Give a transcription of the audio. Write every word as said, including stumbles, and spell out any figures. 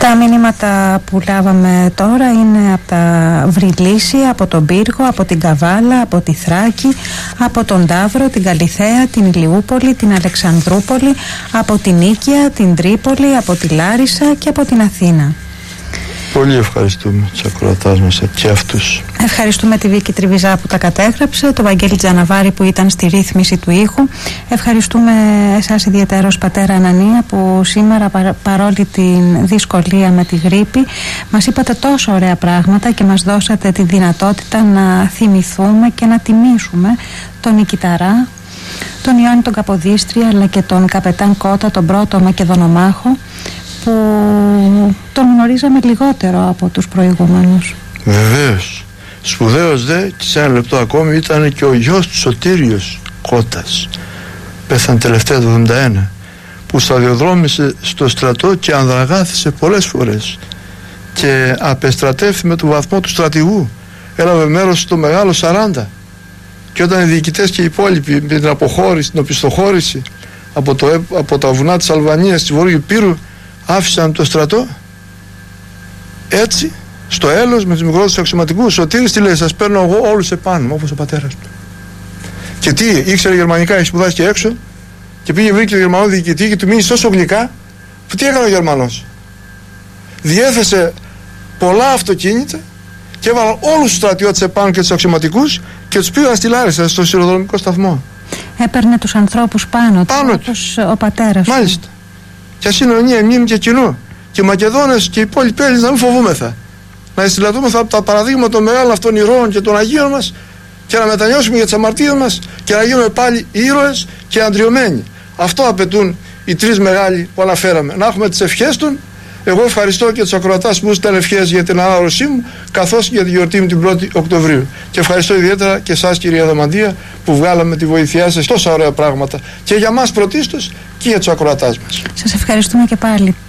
Τα μηνύματα που λάβαμε τώρα είναι από τα Βρυλίσια, από τον Πύργο, από την Καβάλα, από τη Θράκη, από τον Ταύρο, την Καλιθέα, την Ηλιούπολη, την Αλεξανδρούπολη, από την Νίκαια, την Τρίπολη, από τη Λάρισα και από την Αθήνα. Πολύ ευχαριστούμε τους ακροατάς μας και αυτούς. Ευχαριστούμε τη Βίκη Τριβιζά που τα κατέγραψε, τον Βαγγέλη Τζαναβάρη που ήταν στη ρύθμιση του ήχου. Ευχαριστούμε εσάς ιδιαίτερος πατέρα Ανανία που σήμερα πα, παρόλη την δυσκολία με τη γρίπη μας είπατε τόσο ωραία πράγματα και μας δώσατε τη δυνατότητα να θυμηθούμε και να τιμήσουμε τον Νικηταρά, τον Ιωάννη τον Καποδίστρια αλλά και τον Καπετάν Κώτα, τον πρώτο Μακεδονομάχο, που τον γνωρίζαμε λιγότερο από τους προηγούμενους. Βεβαίως. Σπουδαίος δε, και σε ένα λεπτό ακόμη, ήταν και ο γιος του Σωτήριος Κώτας. Πέθανε τελευταία το εβδομήντα ένα, που σταδιοδρόμησε στο στρατό και ανδραγάθησε πολλές φορές και απεστρατεύθη με τον βαθμό του στρατηγού. Έλαβε μέρος στο Μεγάλο σαράντα και όταν οι διοικητές και οι υπόλοιποι με την αποχώρηση, την οπισθοχώρηση από, το, από τα βουνά της Αλβανίας, της Βορείου Πύρου, άφησαν το στρατό, έτσι στο έλος με τους μικρότερους αξιωματικούς. Ο Σωτήρης τι λέει? Σας παίρνω εγώ όλους επάνω μου, όπως ο πατέρας του. Και τι, ήξερε γερμανικά, έχει σπουδάσει και έξω και πήγε βρήκε το Γερμανό διοικητή και του μείνει τόσο γλυκά που τι έκανε ο Γερμανός? Διέθεσε πολλά αυτοκίνητα και έβαλαν όλους τους στρατιώτες επάνω και τους αξιωματικούς και τους πήγαν στη Λάρισα στο σιδηροδρομικό σταθμό. Έπαιρνε τους ανθρώπους πάνω, πάνω του, όπως ο πατέρας του. Μάλιστα. Και ασυνωνία, μνήμη και κοινού. Και οι Μακεδόνες και οι υπόλοιποι Έλληνες να μην φοβούμεθα. Να εισηλατούμεθα από τα παραδείγματα των μεγάλων αυτών ηρώων και των Αγίων μας και να μετανιώσουμε για τις αμαρτίες μας και να γίνουμε πάλι ήρωες και αντριωμένοι. Αυτό απαιτούν οι τρεις μεγάλοι που αναφέραμε. Να έχουμε τις ευχές των. Εγώ ευχαριστώ και τους ακροατάς που μου στέλνουν ευχές για την ανάρρωσή μου, καθώς και για τη γιορτή μου την πρώτη Οκτωβρίου. Και ευχαριστώ ιδιαίτερα και εσάς, κυρία Δαμαντία, που βγάλαμε τη βοήθειά σας τόσα ωραία πράγματα και για μας πρωτίστως και για τους ακροατάς μας. Σας ευχαριστούμε και πάλι.